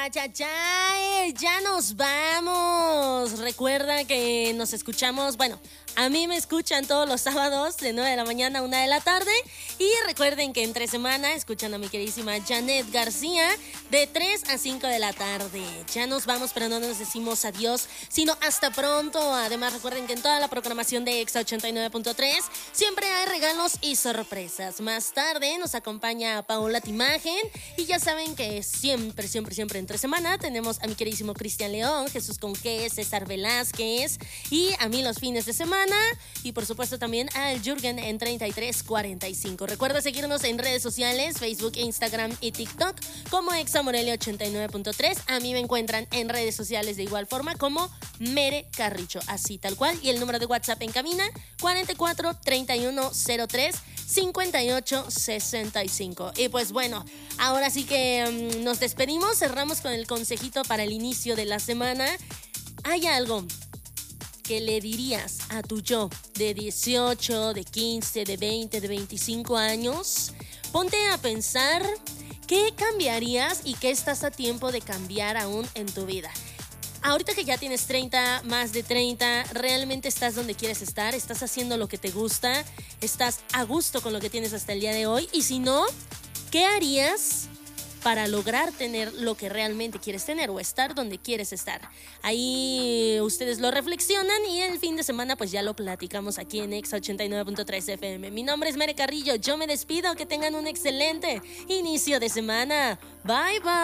Ya nos vamos. Recuerda que nos escuchamos, a mí me escuchan todos los sábados de 9 de la mañana a 1 de la tarde. Y recuerden que entre semana escuchan a mi queridísima Janet García de 3 a 5 de la tarde. Ya nos vamos, pero no nos decimos adiós, sino hasta pronto. Además, recuerden que en toda la programación de Exa 89.3 siempre hay regalos y sorpresas. Más tarde nos acompaña Paola Timagen. Y ya saben que siempre entre semana tenemos a mi queridísimo Cristian León, Jesús Conqués, César Velázquez y a mí los fines de semana. Y por supuesto también al Jürgen en 3345. Recuerda seguirnos en redes sociales, Facebook, Instagram y TikTok como Exa Morelia 89.3. A mí me encuentran en redes sociales de igual forma como Mere Carricho, así tal cual. Y el número de WhatsApp en cabina 44 31 03 58 65. Y pues bueno, ahora sí que nos despedimos, cerramos con el consejito para el inicio de la semana. ¿Hay algo que le dirías a tu yo de 18, de 15, de 20, de 25 años? Ponte a pensar qué cambiarías y qué estás a tiempo de cambiar aún en tu vida. Ahorita que ya tienes 30, más de 30, ¿realmente estás donde quieres estar? ¿Estás haciendo lo que te gusta? ¿Estás a gusto con lo que tienes hasta el día de hoy? Y si no, ¿qué harías para lograr tener lo que realmente quieres tener o estar donde quieres estar? Ahí ustedes lo reflexionan y el fin de semana pues ya lo platicamos aquí en Exa 89.3 FM. Mi nombre es Mere Carrillo, yo me despido, que tengan un excelente inicio de semana. Bye bye.